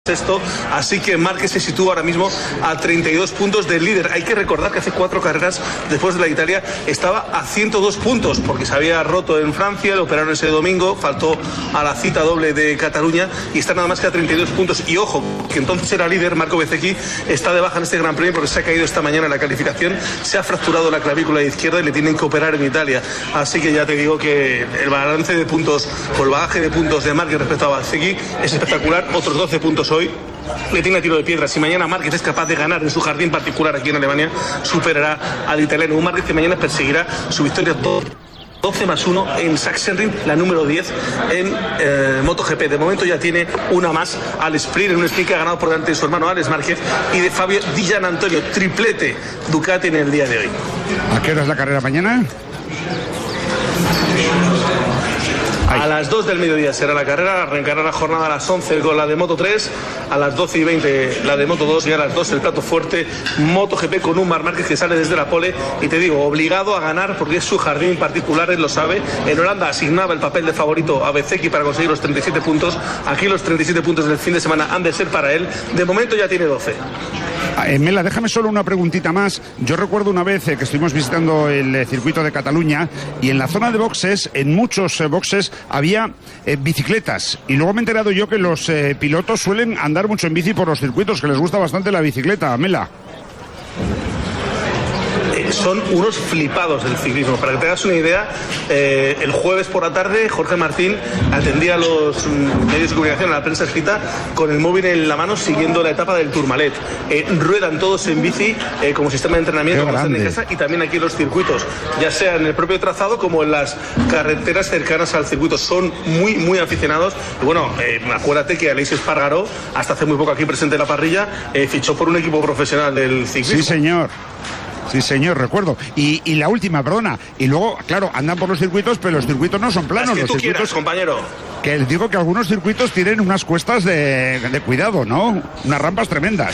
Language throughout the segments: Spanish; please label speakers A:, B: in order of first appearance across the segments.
A: sexto, así que Márquez se sitúa ahora mismo a 32 puntos del líder. Hay que recordar que hace 4 carreras después de la Italia estaba a 102 puntos porque se había roto en Francia, lo operaron ese domingo, faltó a la cita doble de Cataluña y está nada más que a 32 puntos. Y ojo, que entonces era líder, Marco Bezzecchi está de baja en este Gran Premio porque se ha caído esta mañana en la calificación, se ha fracturado la clavícula izquierda y le tienen que operar en Italia. Así que ya te digo que el balance de puntos o el bagaje de puntos de Márquez respecto a Bezzecchi es espectacular, otros 12 puntos hoy. Le tiene a tiro de piedra. Si mañana Márquez es capaz de ganar en su jardín particular aquí en Alemania, superará al italiano. Un Márquez que mañana perseguirá su victoria 12+1 en Sachsenring, la número 10 en MotoGP. De momento ya tiene una más al sprint, en un sprint que ha ganado por delante de su hermano Alex Márquez y de Fabio Di Giannantonio. Triplete Ducati en el día de hoy.
B: ¿A qué hora es la carrera mañana?
A: A las 2 del mediodía será la carrera, arrancará la jornada a las 11 con la de Moto 3, a las 12:20 la de Moto 2 y a las 2 el plato fuerte MotoGP con un Marc Márquez que sale desde la pole y te digo, obligado a ganar porque es su jardín particular, él lo sabe. En Holanda asignaba el papel de favorito a Bezzecchi para conseguir los 37 puntos, aquí los 37 puntos del fin de semana han de ser para él, de momento ya tiene 12.
B: Mela, déjame solo una preguntita más. Yo recuerdo una vez que estuvimos visitando el circuito de Cataluña y en la zona de boxes, en muchos boxes, había bicicletas. Y luego me he enterado yo que los pilotos suelen andar mucho en bici por los circuitos, que les gusta bastante la bicicleta. Mela.
A: Son unos flipados del ciclismo. Para que te hagas una idea, el jueves por la tarde Jorge Martín atendía a los medios de comunicación, a la prensa escrita, con el móvil en la mano siguiendo la etapa del Tourmalet. Ruedan todos en bici como sistema de entrenamiento cuando están en casa y también aquí en los circuitos, ya sea en el propio trazado como en las carreteras cercanas al circuito. Son muy, muy aficionados. Y bueno, acuérdate que Aleix Espargaró, hasta hace muy poco aquí presente en la parrilla, fichó por un equipo profesional del ciclismo.
B: Sí, señor. Sí, señor, recuerdo. Y la última, perdona. Y luego, claro, andan por los circuitos, pero los circuitos no son planos.
A: Las que
B: los
A: tú
B: circuitos,
A: quieras, compañero.
B: Que digo que algunos circuitos tienen unas cuestas de cuidado, ¿no? Unas rampas tremendas.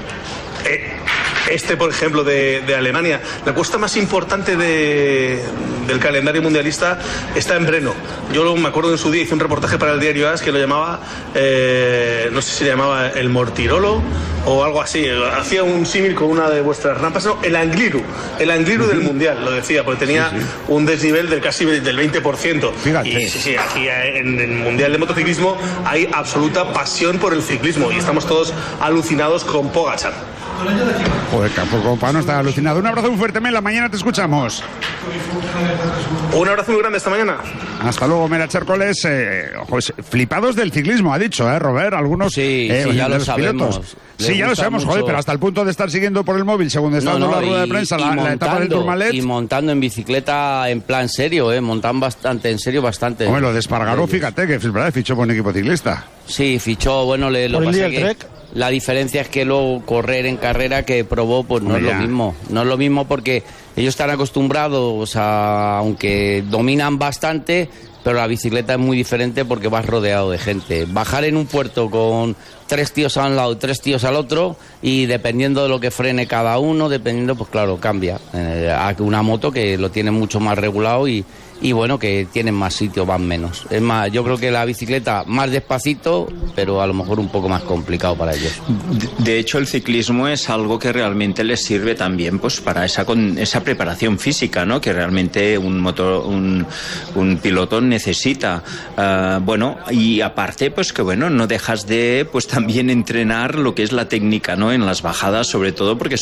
A: Este, por ejemplo, de Alemania, la cuesta más importante del calendario mundialista está en Breno. Yo me acuerdo en su día, hice un reportaje para el diario AS que lo llamaba, no sé si le llamaba el Mortirolo o algo así. Hacía un símil con una de vuestras rampas, no, el Angliru del Mundial, lo decía, porque tenía un desnivel del casi del 20%.
B: Fíjate.
A: Y sí, aquí en el Mundial de Motociclismo hay absoluta pasión por el ciclismo y estamos todos alucinados con Pogačar.
B: Joder, tampoco para no estar alucinado. Un abrazo muy fuerte, Mela, mañana te escuchamos.
A: Un abrazo muy grande esta mañana.
B: Hasta luego, Mela Chércoles. Flipados del ciclismo, ha dicho, Robert, algunos
C: sí, ya lo sabemos.
B: Sí, ya lo sabemos, joder, pero hasta el punto de estar siguiendo por el móvil, según está dando la rueda de prensa, la etapa del Tourmalet.
C: Y montando en bicicleta en plan serio, montan bastante, en serio, bastante.
B: Hombre, lo de Espargaró, fíjate, que fichó por un equipo ciclista.
C: Sí, fichó, bueno, lo que pasa es que la diferencia es que luego correr en carrera que probó, pues no es lo mismo. No es lo mismo porque ellos están acostumbrados a, aunque dominan bastante, pero la bicicleta es muy diferente porque vas rodeado de gente. Bajar en un puerto con 3 tíos a un lado y 3 tíos al otro, y dependiendo de lo que frene cada uno, pues claro, cambia. A una moto que lo tiene mucho más regulado y bueno, que tienen más sitio, van menos. Es más, yo creo que la bicicleta más despacito, pero a lo mejor un poco más complicado para ellos.
D: De hecho, el ciclismo es algo que realmente les sirve también pues para esa preparación física, ¿no? Que realmente un piloto necesita. Bueno, y aparte, pues que bueno, no dejas de pues también entrenar lo que es la técnica, ¿no? En las bajadas, sobre todo porque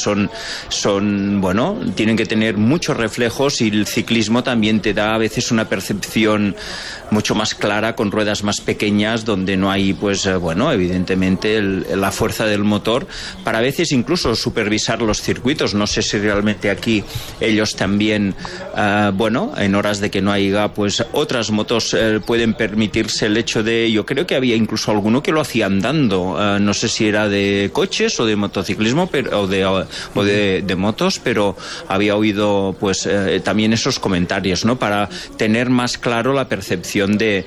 D: bueno, tienen que tener muchos reflejos y el ciclismo también te da a veces una percepción mucho más clara con ruedas más pequeñas donde no hay, pues bueno, evidentemente la fuerza del motor para a veces incluso supervisar los circuitos. No sé si realmente aquí ellos también, bueno, en horas de que no haya, pues otras motos pueden permitirse el hecho de, yo creo que había incluso alguno que lo hacía andando, no sé si era de coches o de motociclismo o de motos, pero había oído pues también esos comentarios, ¿no? Para tener más claro la percepción de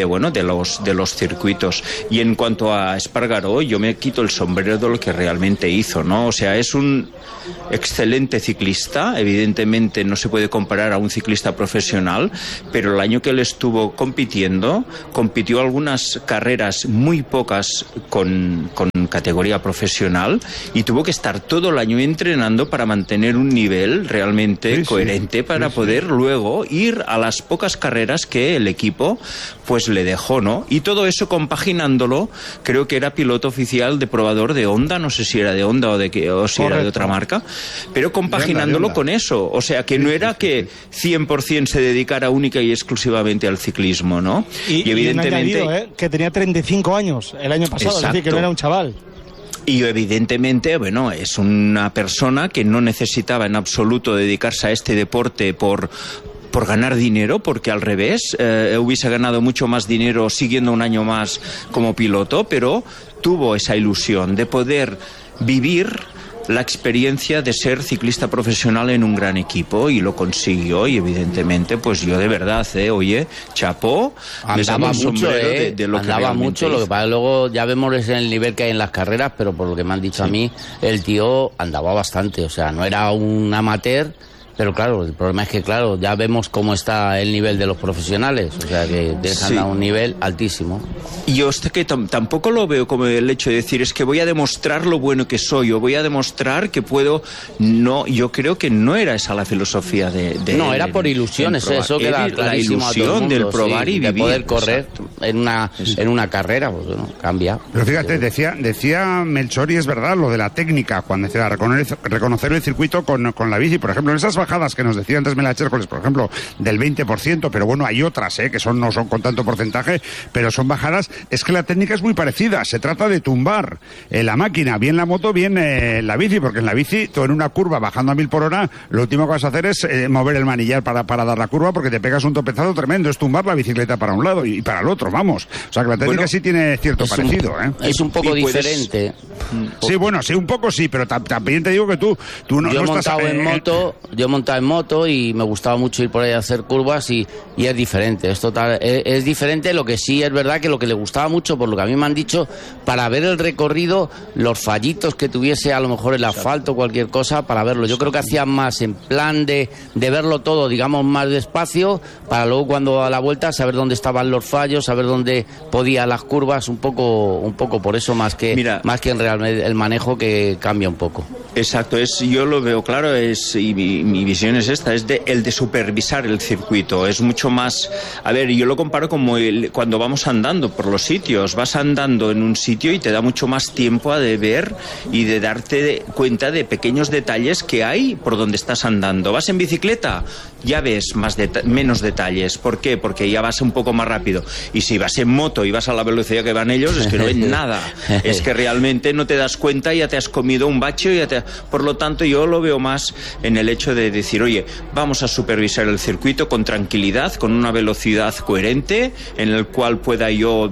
D: los circuitos. Y en cuanto a Espargaró, yo me quito el sombrero de lo que realmente hizo, ¿no? O sea, es un excelente ciclista, evidentemente no se puede comparar a un ciclista profesional, pero el año que él estuvo compitió algunas carreras, muy pocas con categoría profesional, y tuvo que estar todo el año entrenando para mantener un nivel realmente coherente para poder luego ir a las pocas carreras que el equipo pues le dejó, ¿no? Y todo eso compaginándolo, creo que era piloto oficial de probador de Honda, no sé si era de Honda o si era de otra marca, pero compaginándolo con eso, o sea que no era que 100% se dedicara única y exclusivamente al ciclismo, ¿no?
E: Y evidentemente que tenía 35 años el año pasado, es decir, que no era un chaval.
D: Y evidentemente, bueno, es una persona que no necesitaba en absoluto dedicarse a este deporte por ganar dinero, porque al revés, hubiese ganado mucho más dinero siguiendo un año más como piloto, pero tuvo esa ilusión de poder vivir la experiencia de ser ciclista profesional en un gran equipo, y lo consiguió. Y evidentemente pues yo de verdad, oye, chapó,
C: andaba mucho, andaba mucho, lo que pasa luego ya vemos el nivel que hay en las carreras, pero por lo que me han dicho a mí, el tío andaba bastante, o sea, no era un amateur. Pero claro, el problema es que, claro, ya vemos cómo está el nivel de los profesionales, o sea que dejan a un nivel altísimo.
D: Y yo que tampoco lo veo como el hecho de decir, es que voy a demostrar lo bueno que soy, o voy a demostrar que puedo. No, yo creo que no era esa la filosofía de
C: no, era por ilusiones, eso queda clarísimo a todo el mundo,
D: del probar y vivir,
C: de poder correr en una carrera, pues bueno, cambia.
B: Pero fíjate, decía Melchor, y es verdad, lo de la técnica, cuando decía reconocer el circuito con la bici, por ejemplo, en esas bajadas que nos decía antes Melachércoles, por ejemplo, del 20%, pero bueno, hay otras, que no son con tanto porcentaje, pero son bajadas, es que la técnica es muy parecida, se trata de tumbar la máquina, bien la moto, bien la bici, porque en la bici, tú en una curva bajando a 1000 por hora, lo último que vas a hacer es mover el manillar para dar la curva, porque te pegas un topezazo tremendo, es tumbar la bicicleta para un lado y para el otro, vamos. O sea que la técnica sí tiene cierto parecido.
C: Es un poco diferente.
B: Sí, bueno, sí, un poco sí, pero también te digo que tú no
C: yo
B: estás...
C: Yo he montado en moto y me gustaba mucho ir por ahí a hacer curvas y es diferente, es diferente. Lo que sí es verdad que lo que le gustaba mucho, por lo que a mí me han dicho, para ver el recorrido, los fallitos que tuviese a lo mejor el asfalto, cualquier cosa, para verlo. Yo creo que hacía más en plan de verlo todo, digamos, más despacio, para luego cuando a la vuelta saber dónde estaban los fallos, saber dónde podía las curvas, un poco por eso, más que en realmente el manejo, que cambia un poco.
D: Exacto, yo lo veo claro, y mi visión es esta, es el de supervisar el circuito, es mucho más, a ver, yo lo comparo como cuando vamos andando por los sitios, vas andando en un sitio y te da mucho más tiempo de ver y de darte cuenta de pequeños detalles que hay por donde estás andando. Vas en bicicleta, ya ves menos detalles. ¿Por qué? Porque ya vas un poco más rápido. Y si vas en moto y vas a la velocidad que van ellos, es que no ven nada. Es que realmente no te das cuenta y ya te has comido un bache. Por lo tanto, yo lo veo más en el hecho de decir, oye, vamos a supervisar el circuito con tranquilidad, con una velocidad coherente, en el cual pueda yo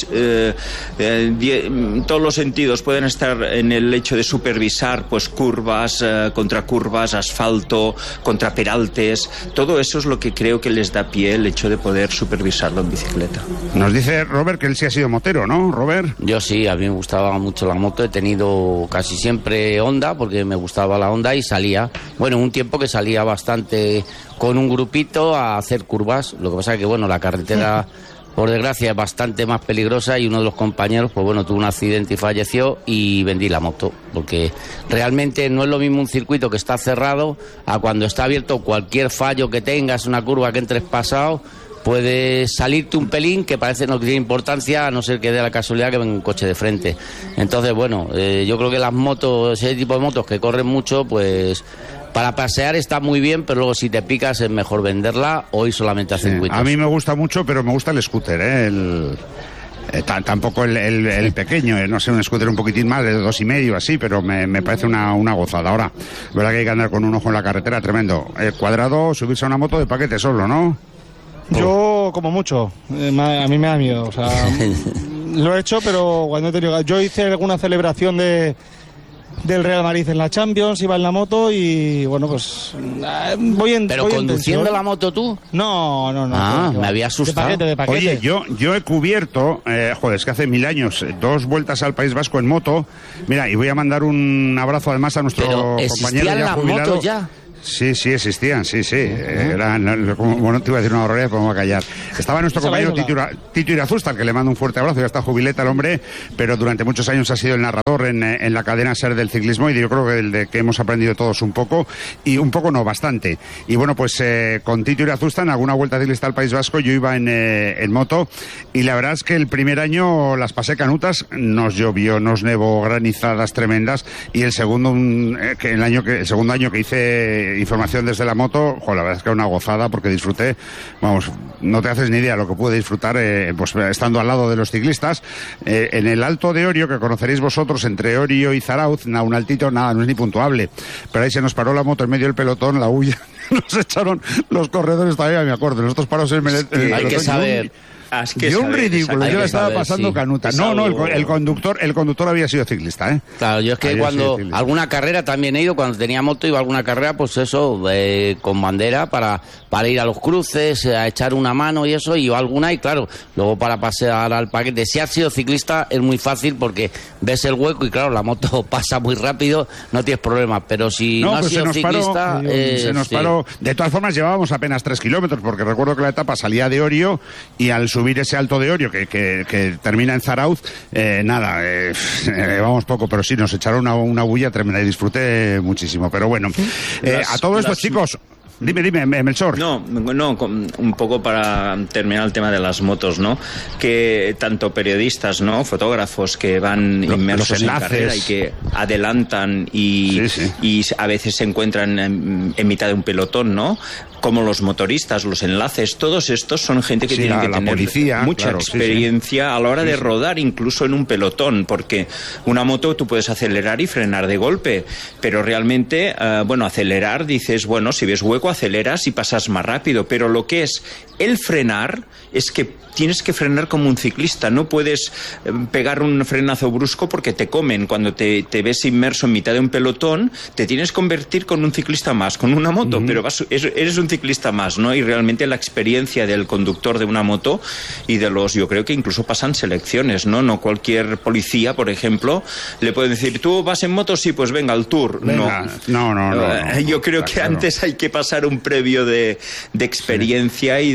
D: todos los sentidos pueden estar en el hecho de supervisar pues curvas, contracurvas, asfalto, contraperaltes. Todo eso es lo que creo que les da pie el hecho de poder supervisarlo en bicicleta.
B: Nos dice Robert que él sí ha sido motero, ¿no, Robert?
C: Yo sí, a mí me gustaba mucho la moto, he tenido casi siempre Honda, porque me gustaba la Honda y salía, bueno, un tiempo que salía bastante con un grupito a hacer curvas. Lo que pasa es que, bueno, la carretera, por desgracia, es bastante más peligrosa, y uno de los compañeros, pues bueno, tuvo un accidente y falleció, y vendí la moto, porque realmente no es lo mismo un circuito que está cerrado a cuando está abierto. Cualquier fallo que tengas, una curva que entres pasado, puedes salirte un pelín que parece no tiene importancia, a no ser que dé la casualidad que venga un coche de frente. Entonces, bueno, yo creo que las motos, ese tipo de motos que corren mucho, pues para pasear está muy bien, pero luego si te picas es mejor venderla o ir solamente a circuitos.
B: A mí me gusta mucho, pero me gusta el scooter, tampoco el pequeño, no sé, un scooter un poquitín más de 2,5 así, pero me parece una gozada. Ahora, verdad que hay que andar con un ojo en la carretera tremendo. Cuadrado, subirse a una moto de paquete solo, ¿no?
E: Yo, como mucho, a mí me da miedo, o sea, lo he hecho, pero cuando he tenido... Yo hice alguna celebración de del Real Madrid en la Champions, iba en la moto y bueno, pues
C: ¿Pero conduciendo la moto tú?
E: No.
C: Me había asustado.
E: De paquete.
B: Oye, yo he cubierto, es que hace 1000 años, 2 vueltas al País Vasco en moto. Mira, y voy a mandar un abrazo además a nuestro compañero ya jubilado.
C: Motos ya?
B: Sí, existían, sí. Bueno, te iba a decir una barbaridad, pero me voy a callar. Estaba nuestro compañero Tito Irazusta, al que le mando un fuerte abrazo, ya está jubileta el hombre, pero durante muchos años ha sido el narrador en la cadena SER del ciclismo, y yo creo que el de que hemos aprendido todos un poco, y un poco no, bastante. Y bueno, pues con Tito Irazusta en alguna vuelta ciclista al País Vasco yo iba en moto, y la verdad es que el primer año las pasé canutas, nos llovió, nos nevó, granizadas tremendas, y el segundo año que hice información desde la moto, la verdad es que era una gozada, porque disfruté, vamos, no te haces ni idea lo que pude disfrutar pues estando al lado de los ciclistas en el Alto de Orio, que conoceréis vosotros, entre Orio y Zarauz, un altito, nada, no es ni puntuable, pero ahí se nos paró la moto en medio del pelotón, la huya, nos echaron los corredores, todavía me acuerdo, nosotros parados en el pelotón.
C: Hay que saber.
B: Yo un ridículo, yo la estaba pasando canuta. El conductor había sido ciclista, ¿eh?
C: Claro, yo es que cuando alguna carrera también he ido, cuando tenía moto iba a alguna carrera, pues eso, con bandera para ir a los cruces, a echar una mano y eso, y iba alguna, y claro, luego para pasear al paquete. Si has sido ciclista es muy fácil porque ves el hueco y claro, la moto pasa muy rápido, no tienes problemas, pero si no has sido ciclista...
B: se nos paró. De todas formas llevábamos apenas 3 kilómetros, porque recuerdo que la etapa salía de Orio y al subir ese Alto de Orio que termina en Zarauz, vamos poco, pero sí, nos echaron una bulla tremenda y disfruté muchísimo. Pero bueno, a todos estos chicos... Dime, Melchor.
D: No, un poco para terminar el tema de las motos, ¿no? Que tanto periodistas, ¿no? Fotógrafos que van inmersos en carrera y que adelantan y a veces se encuentran en mitad de un pelotón, ¿no? Como los motoristas, los enlaces, todos estos son gente que tiene que tener mucha experiencia a la hora de rodar, incluso en un pelotón, porque una moto tú puedes acelerar y frenar de golpe, pero realmente, acelerar, dices, bueno, si ves hueco, aceleras y pasas más rápido, pero lo que es el frenar es que tienes que frenar como un ciclista, no puedes pegar un frenazo brusco porque te comen. Cuando te ves inmerso en mitad de un pelotón, te tienes que convertir con un ciclista más, con una moto, pero eres un ciclista más, ¿no? Y realmente la experiencia del conductor de una moto y yo creo que incluso pasan selecciones, ¿no? No cualquier policía, por ejemplo, le puede decir, ¿tú vas en moto? Sí, pues venga, al tour.
B: No.
D: Yo creo que antes hay que pasar un previo de experiencia y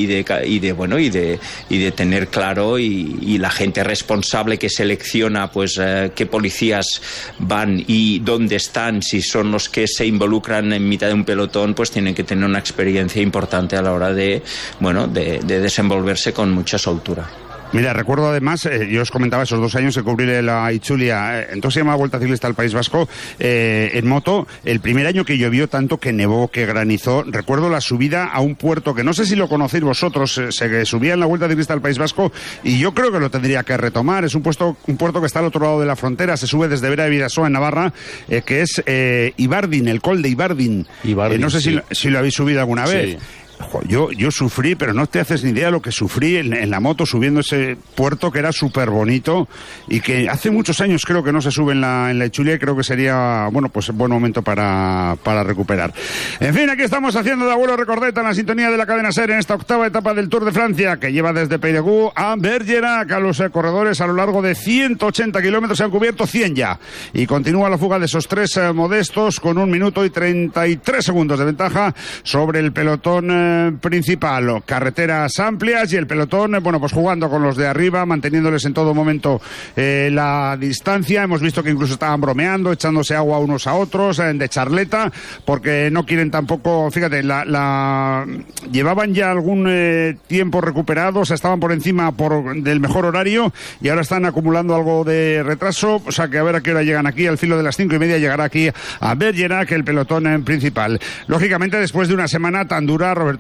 D: de tener claro y la gente responsable que selecciona pues qué policías van y dónde están, si son los que se involucran en mitad de un pelotón, pues tienen que tener una experiencia importante a la hora de desenvolverse con mucha soltura.
B: Mira, recuerdo además, yo os comentaba esos 2 años que cubrí la Itzulia, entonces se llama Vuelta Ciclista al País Vasco, en moto, el primer año que llovió tanto, que nevó, que granizó, recuerdo la subida a un puerto que no sé si lo conocéis vosotros, se subía en la Vuelta Ciclista al País Vasco y yo creo que lo tendría que retomar, es un puerto que está al otro lado de la frontera, se sube desde Vera de Bidasoa en Navarra, que es Ibardin, el Col de Ibardin. No sé si lo habéis subido alguna vez. Yo sufrí, pero no te haces ni idea lo que sufrí en la moto subiendo ese puerto que era súper bonito y que hace muchos años creo que no se sube en la Itzulia y creo que sería, pues buen momento para recuperar. En fin, aquí estamos haciendo de abuelo Recordeta en la sintonía de la cadena SER en esta 8ª etapa del Tour de Francia que lleva desde Périgueux a Bergerac. A los corredores a lo largo de 180 kilómetros se han cubierto 100 ya y continúa la fuga de esos 3 modestos con 1 minuto y 33 segundos de ventaja sobre el pelotón principal. Carreteras amplias y el pelotón, pues jugando con los de arriba, manteniéndoles en todo momento la distancia. Hemos visto que incluso estaban bromeando, echándose agua unos a otros, de charleta, porque no quieren tampoco, fíjate, llevaban ya algún tiempo recuperado, o sea, estaban por encima del mejor horario y ahora están acumulando algo de retraso, o sea que a ver a qué hora llegan aquí, al filo de las 5:30 llegará aquí a Bergerac el pelotón principal. Lógicamente, después de una semana tan dura, Roberto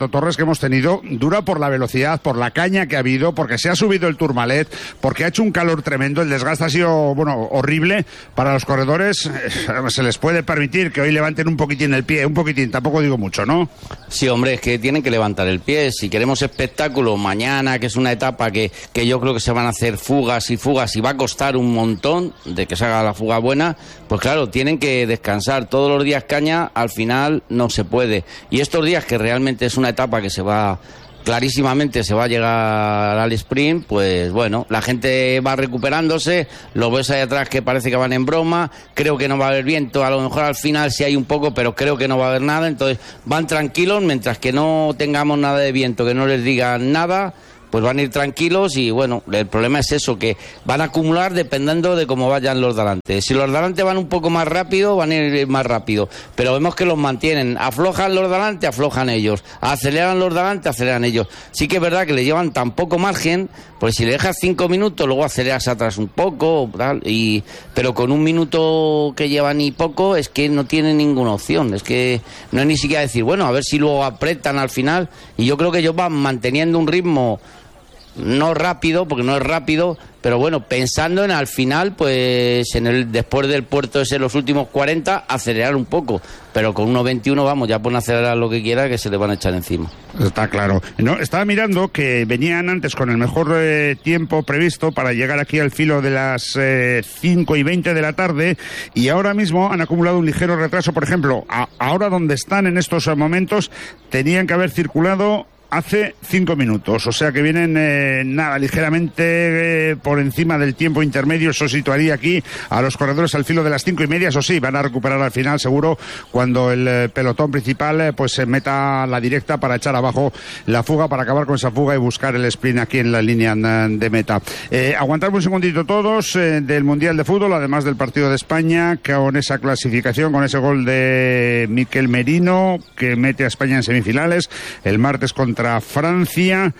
B: Pato Torres que hemos tenido dura por la velocidad, por la caña que ha habido, porque se ha subido el Tourmalet, porque ha hecho un calor tremendo, el desgaste ha sido, bueno, horrible para los corredores. Se les puede permitir que hoy levanten un poquitín el pie, un poquitín, tampoco digo mucho, ¿no?
C: Sí, hombre, es que tienen que levantar el pie. Si queremos espectáculo mañana, que es una etapa que yo creo que se van a hacer fugas y va a costar un montón de que se haga la fuga buena, pues claro, tienen que descansar. Todos los días caña, al final no se puede. Y estos días que realmente es una etapa que clarísimamente se va a llegar al sprint, pues bueno, la gente va recuperándose, lo ves ahí atrás que parece que van en broma, creo que no va a haber viento, a lo mejor al final sí hay un poco, pero creo que no va a haber nada, entonces van tranquilos, mientras que no tengamos nada de viento, que no les digan nada, pues van a ir tranquilos y bueno, el problema es eso, que van a acumular dependiendo de cómo vayan los delante. Si los delante van un poco más rápido, van a ir más rápido, pero vemos que los mantienen, aflojan los delante, aflojan ellos, aceleran los delante, aceleran ellos. Sí que es verdad que le llevan tan poco margen, pues si le dejas 5 minutos, luego aceleras atrás un poco, tal, pero con un minuto que llevan y poco, es que no tienen ninguna opción, es que no es ni siquiera decir, bueno, a ver si luego apretan al final, y yo creo que ellos van manteniendo un ritmo no rápido, porque no es rápido, pero bueno, pensando en al final, pues después del puerto ese, los últimos 40, acelerar un poco, pero con 1.21 vamos, ya pueden acelerar lo que quiera, que se le van a echar encima.
B: Está claro. No, estaba mirando que venían antes con el mejor tiempo previsto para llegar aquí al filo de las 5:20 de la tarde, y ahora mismo han acumulado un ligero retraso. Por ejemplo, ahora donde están en estos momentos, tenían que haber circulado hace 5 minutos, o sea que vienen ligeramente por encima del tiempo intermedio. Eso situaría aquí a los corredores al filo de las 5:30. Eso sí, van a recuperar al final seguro cuando el pelotón principal pues se meta la directa para echar abajo la fuga, para acabar con esa fuga y buscar el sprint aquí en la línea de meta. Aguantar un segundito todos del Mundial de Fútbol, además del partido de España, con esa clasificación, con ese gol de Miquel Merino que mete a España en semifinales el martes contra Francia.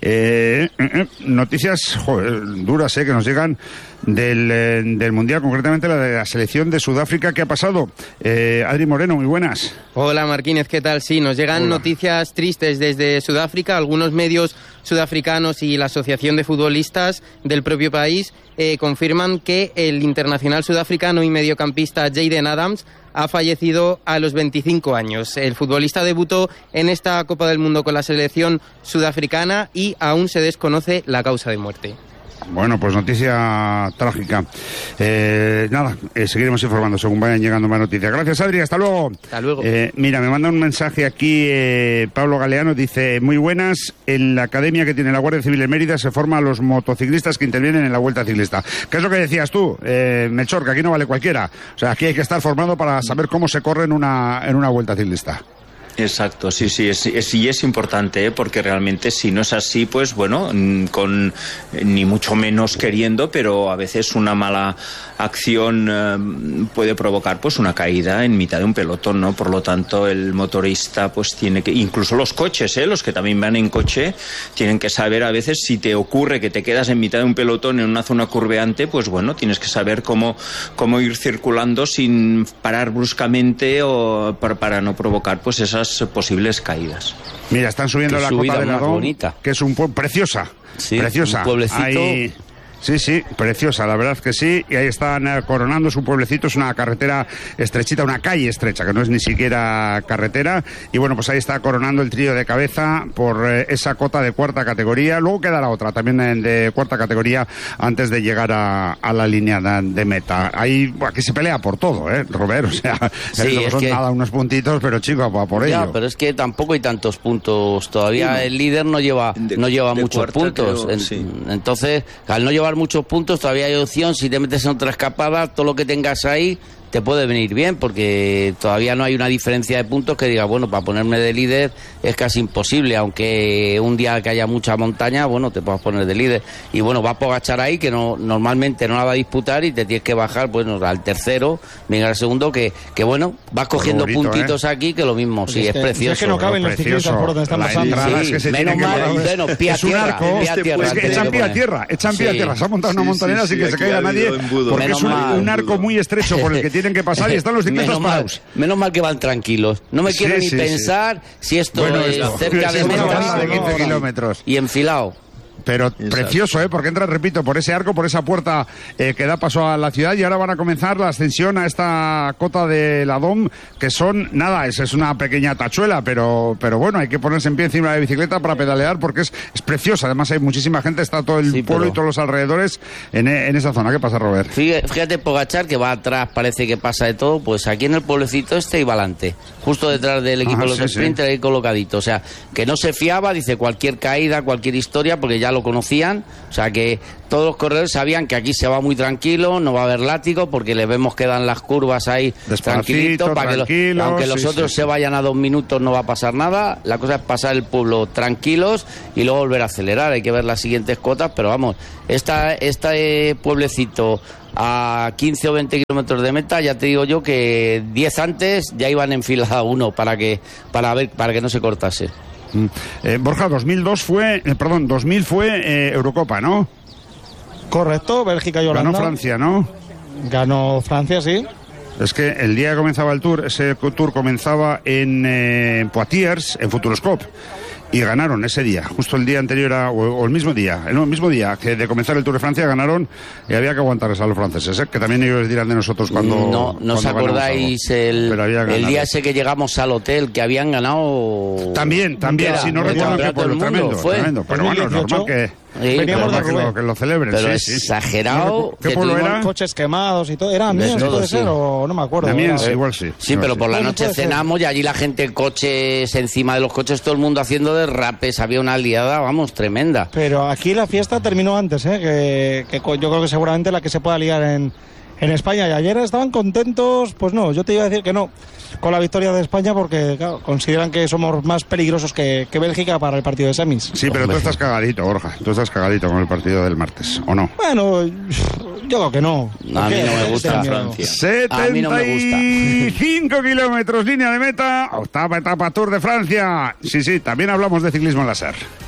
B: Noticias duras que nos llegan del Mundial, concretamente la de la selección de Sudáfrica. ¿Qué ha pasado? Adri Moreno, muy buenas.
F: Hola Marquínez, ¿qué tal? Sí, nos llegan noticias tristes desde Sudáfrica. Algunos medios sudafricanos y la Asociación de Futbolistas del propio país confirman que el internacional sudafricano y mediocampista Jayden Adams ha fallecido a los 25 años. El futbolista debutó en esta Copa del Mundo con la selección sudafricana y aún se desconoce la causa de muerte.
B: Bueno, pues noticia trágica. Seguiremos informando según vayan llegando más noticias. Gracias, Adri, hasta luego.
F: Hasta luego.
B: Mira, me manda un mensaje aquí Pablo Galeano, dice: muy buenas, en la academia que tiene la Guardia Civil en Mérida se forman los motociclistas que intervienen en la Vuelta Ciclista. ¿Qué es lo que decías tú, Melchor, que aquí no vale cualquiera? O sea, aquí hay que estar formado para saber cómo se corre en una Vuelta Ciclista.
D: Exacto, sí, es importante, porque realmente si no es así, pues bueno, con ni mucho menos queriendo, pero a veces una mala acción puede provocar pues una caída en mitad de un pelotón, ¿no? Por lo tanto, el motorista pues tiene que, incluso los coches, los que también van en coche, tienen que saber a veces, si te ocurre que te quedas en mitad de un pelotón en una zona curveante, pues bueno, tienes que saber cómo ir circulando sin parar bruscamente o para no provocar pues esas posibles caídas.
B: Mira, están subiendo la Cota de Ladón, que es preciosa, preciosa.
C: Un pueblecito.
B: Sí, preciosa, la verdad que sí. Y ahí están coronando su pueblecito. Es una carretera estrechita, una calle estrecha, que no es ni siquiera carretera. Y bueno, pues ahí está coronando el trío de cabeza por esa cota de cuarta categoría. Luego quedará otra también de cuarta categoría antes de llegar a la línea de meta. Ahí aquí se pelea por todo, Robert. O sea,
C: sí,
B: son nada, unos puntitos, pero chico, va por ello.
C: Ya, pero es que tampoco hay tantos puntos. Todavía el líder no lleva muchos cuarta, puntos. Creo, sí. Entonces, al no llevar muchos puntos, todavía hay opción. Si te metes en otra escapada, todo lo que tengas ahí te puede venir bien, porque todavía no hay una diferencia de puntos que diga, bueno, para ponerme de líder es casi imposible, aunque un día que haya mucha montaña, bueno, te puedas poner de líder. Y bueno, va Pogačar ahí, que normalmente no la va a disputar, y te tienes que bajar, bueno, al tercero, venga al segundo, que bueno, vas cogiendo bonito, puntitos aquí, que lo mismo, pues sí, es precioso.
E: Es que no caben los ciclistas por donde están pasando.
C: Menos mal, pie a tierra.
B: Echan pie a tierra, se ha montado una montanera sin que se caiga nadie, porque es un arco muy estrecho por el que tienen que pasar y están los ciclistas parados.
C: Menos mal que van tranquilos. No me quiero ni pensar si esto es cerca de Meta
B: de 15 kilómetros.
C: Y enfilado.
B: Pero precioso, porque entra, repito, por ese arco, por esa puerta que da paso a la ciudad, y ahora van a comenzar la ascensión a esta cota de la Dom, que son, nada, es una pequeña tachuela, pero bueno, hay que ponerse en pie encima de la bicicleta para pedalear porque es preciosa. Además hay muchísima gente, está todo el pueblo y todos los alrededores en esa zona. ¿Qué pasa, Robert?
C: Fíjate, Pogačar, que va atrás, parece que pasa de todo, pues aquí en el pueblecito y va adelante, justo detrás del equipo de los sprinters, ahí colocadito. O sea, que no se fiaba, dice, cualquier caída, cualquier historia, porque ya lo conocían, o sea que todos los corredores sabían que aquí se va muy tranquilo, no va a haber látigo, porque le vemos que dan las curvas ahí tranquilitos, para que aunque los otros se vayan a 2 minutos no va a pasar nada. La cosa es pasar el pueblo tranquilos y luego volver a acelerar. Hay que ver las siguientes cotas, pero vamos, este pueblecito a 15 o 20 kilómetros de meta, ya te digo yo que 10 antes ya iban en fila uno para que no se cortase.
B: Borja, 2000 fue Eurocopa, ¿no?
E: Correcto, Bélgica y Holanda.
B: Ganó Francia, ¿no?
E: Ganó Francia, sí.
B: Es que el día que comenzaba el Tour, ese Tour comenzaba en Poitiers, en Futuroscope. Y ganaron ese día, justo el día anterior o el mismo día que de comenzar el Tour de Francia ganaron, y había que aguantarles a los franceses, que también ellos dirán de nosotros cuando...
C: No os acordáis el día ese que llegamos al hotel, que habían ganado...
B: También, si no recuerdo qué pueblo, tremendo. Pero bueno, es normal que...
E: Veníamos de Rubén.
B: Que lo celebren.
C: Pero exagerado.
B: ¿Qué pueblo era?
E: Coches quemados y todo. ¿Era Amiens, puede ser? O no me acuerdo.
B: Amiens, igual sí.
C: Sí, pero por la noche cenamos y allí la gente, coches encima de los coches, todo el mundo haciendo derrapes. Había una liada, vamos, tremenda.
E: Pero aquí la fiesta terminó antes, que yo creo que seguramente la que se pueda liar en España. Y ayer estaban contentos, pues no, yo te iba a decir que no, con la victoria de España, porque claro, consideran que somos más peligrosos que Bélgica para el partido de semis.
B: Sí, pero tú estás cagadito, Borja, tú estás cagadito con el partido del martes, ¿o no?
E: Bueno, yo creo que no.
C: A mí no me gusta Francia.
B: 75 kilómetros, línea de meta, octava etapa Tour de Francia. Sí, también hablamos de ciclismo láser.